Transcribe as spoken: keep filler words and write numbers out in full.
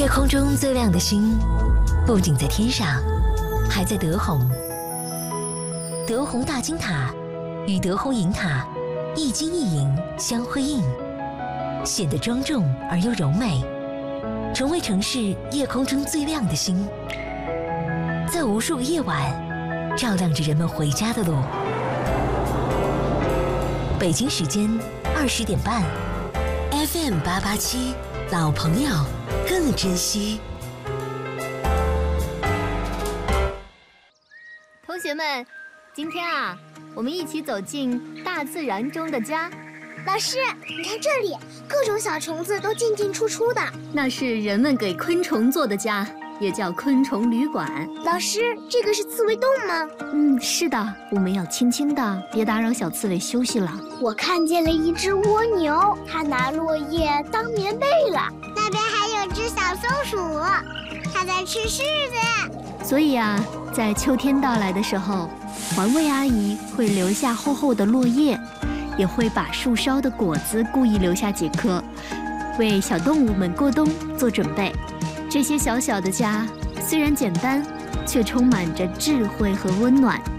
夜空中最亮的星，不仅在天上，还在德宏。德宏大金塔与德宏银塔一金一银相辉映，显得庄重而又柔美，成为城市夜空中最亮的星，在无数个夜晚照亮着人们回家的路。北京时间二十点半 ，F M 八八七，老朋友更珍惜。 同学们，今天啊，我们一起走进大自然中的家。 老师，你看这里，各种小虫子都进进出出的。 那是人们给昆虫做的家，也叫昆虫旅馆。 老师，这个是刺猬洞吗？ 嗯，是的，我们要轻轻的，别打扰小刺猬休息了。 我看见了一只蜗牛，它拿落叶当棉被了。那边还有只小松鼠，它在吃柿子。 所以啊，在秋天到来的时候，环卫阿姨会留下厚厚的落叶，也会把树梢的果子故意留下几颗，为小动物们过冬做准备。这些小小的家虽然简单，却充满着智慧和温暖。